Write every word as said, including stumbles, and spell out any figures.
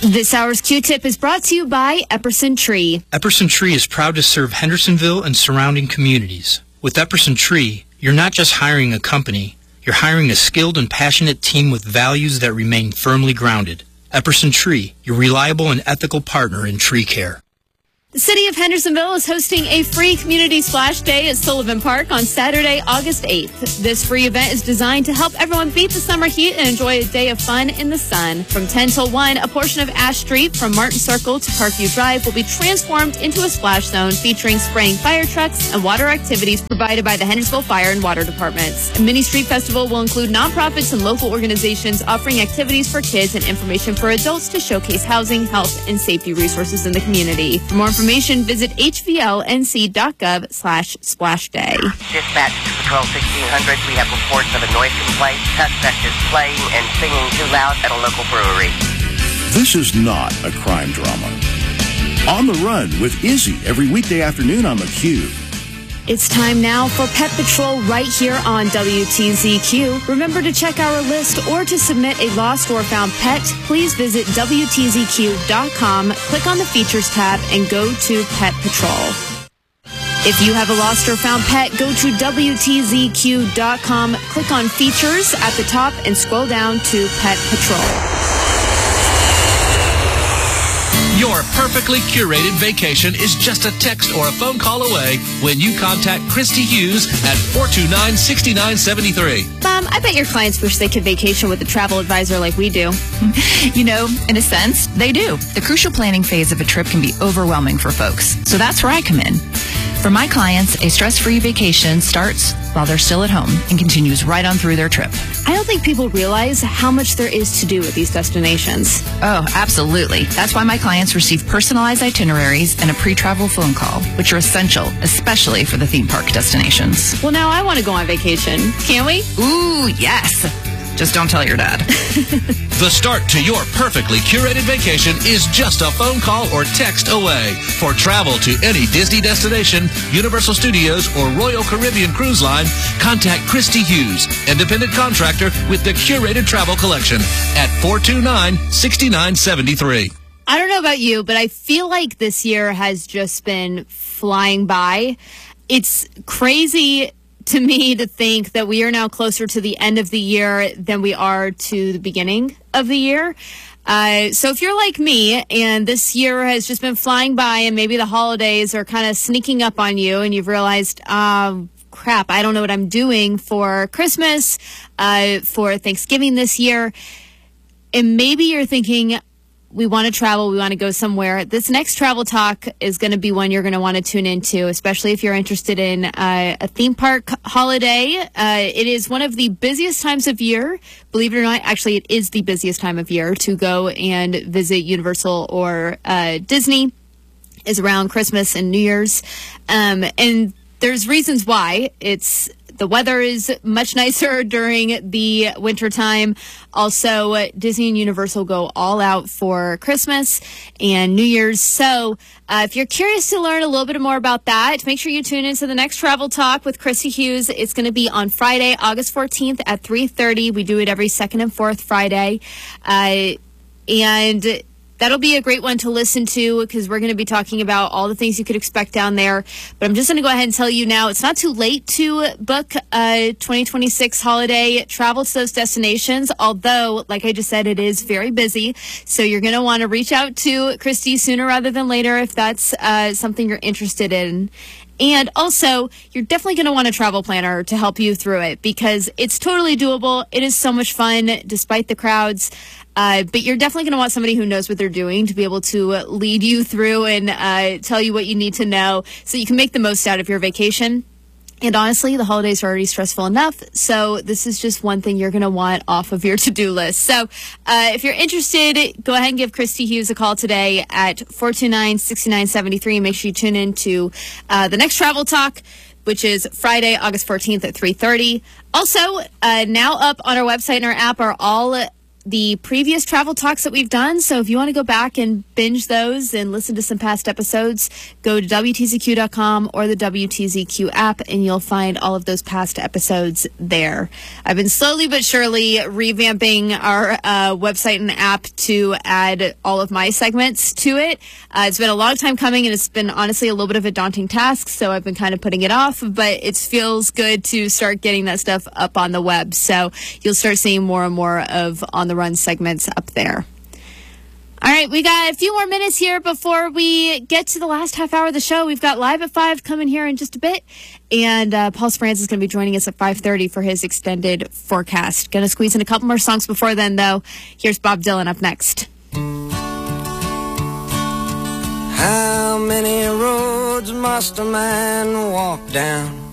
This hour's Q-Tip is brought to you by Epperson Tree. Epperson Tree is proud to serve Hendersonville and surrounding communities. With Epperson Tree, you're not just hiring a company, you're hiring a skilled and passionate team with values that remain firmly grounded. Epperson Tree, your reliable and ethical partner in tree care. The City of Hendersonville is hosting a free community splash day at Sullivan Park on Saturday, August eighth. This free event is designed to help everyone beat the summer heat and enjoy a day of fun in the sun. From ten till one, a portion of Ash Street from Martin Circle to Parkview Drive will be transformed into a splash zone featuring spraying fire trucks and water activities provided by the Hendersonville Fire and Water Departments. A mini street festival will include nonprofits and local organizations offering activities for kids and information for adults to showcase housing, health, and safety resources in the community. For more information, visit h v l n c dot gov slash splash day. Dispatch to Patrol sixteen hundred. We have reports of a noise complaint. Suspect is playing and singing too loud at a local brewery. This is not a crime drama. On the Run with Izzy every weekday afternoon on the Q. It's time now for Pet Patrol right here on W T Z Q. Remember to check our list or to submit a lost or found pet, please visit W T Z Q dot com, click on the Features tab, and go to Pet Patrol. If you have a lost or found pet, go to W T Z Q dot com, click on Features at the top, and scroll down to Pet Patrol. Your perfectly curated vacation is just a text or a phone call away when you contact Christy Hughes at four two nine, six nine seven three. Mom, I bet your clients wish they could vacation with a travel advisor like we do. You know, in a sense, they do. The crucial planning phase of a trip can be overwhelming for folks, so that's where I come in. For my clients, a stress-free vacation starts while they're still at home and continues right on through their trip. I don't think people realize how much there is to do with these destinations. Oh, absolutely. That's why my clients receive personalized itineraries and a pre-travel phone call, which are essential, especially for the theme park destinations. Well, now I want to go on vacation. Can we? Ooh, yes. Just don't tell your dad. The start to your perfectly curated vacation is just a phone call or text away. For travel to any Disney destination, Universal Studios, or Royal Caribbean Cruise Line, contact Christy Hughes, independent contractor with the Curated Travel Collection at four two nine, six nine seven three. I don't know about you, but I feel like this year has just been flying by. It's crazy to me to think that we are now closer to the end of the year than we are to the beginning of the year. Uh, so if you're like me and this year has just been flying by and maybe the holidays are kind of sneaking up on you and you've realized, um, crap, I don't know what I'm doing for Christmas, uh, for Thanksgiving this year. And maybe you're thinking, we want to travel, we want to go somewhere. This next travel talk is going to be one you're going to want to tune into, especially if you're interested in uh, a theme park holiday. Uh, it is one of the busiest times of year. Believe it or not, actually, it is the busiest time of year to go and visit Universal or uh, Disney, is around Christmas and New Year's. Um, and there's reasons why. It's the weather is much nicer during the winter time. Also, Disney and Universal go all out for Christmas and New Year's. So uh, if you're curious to learn a little bit more about that, make sure you tune into the next Travel Talk with Christy Hughes. It's going to be on Friday, August fourteenth at three thirty. We do it every second and fourth Friday. Uh, and that'll be a great one to listen to because we're going to be talking about all the things you could expect down there. But I'm just going to go ahead and tell you now, it's not too late to book a twenty twenty-six holiday travel to those destinations, although, like I just said, it is very busy. So you're going to want to reach out to Christy sooner rather than later if that's uh, something you're interested in. And also, you're definitely going to want a travel planner to help you through it because it's totally doable. It is so much fun despite the crowds. Uh, but you're definitely going to want somebody who knows what they're doing to be able to lead you through and uh, tell you what you need to know so you can make the most out of your vacation. And honestly, the holidays are already stressful enough, so this is just one thing you're going to want off of your to-do list. So uh, if you're interested, go ahead and give Christy Hughes a call today at four two nine, six nine seven three. Make sure you tune in to uh, the next Travel Talk, which is Friday, August fourteenth at three thirty. Also, uh, now up on our website and our app are all the previous travel talks that we've done. So if you want to go back and binge those and listen to some past episodes, go to W T Z Q dot com or the W T Z Q app, and you'll find all of those past episodes there. I've been slowly but surely revamping our uh, website and app to add all of my segments to it. Uh, it's been a long time coming, and it's been honestly a little bit of a daunting task, so I've been kind of putting it off, but it feels good to start getting that stuff up on the web. So you'll start seeing more and more of On the Run segments up there. All right, we got a few more minutes here before we get to the last half hour of the show. We've got Live at five coming here in just a bit, and uh, Paul Franz is going to be joining us at five thirty for his extended forecast. Going to squeeze in a couple more songs before then, though. Here's Bob Dylan up next. How many roads must a man walk down